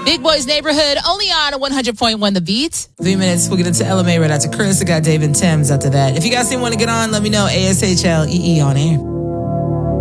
Big Boy's Neighborhood, only on 100.1 The Beat. 3 minutes, we'll get into LMA right after Chris. I got Dave and Tim's after that. If you guys didn't want to get on, let me know. ASHLEE on air.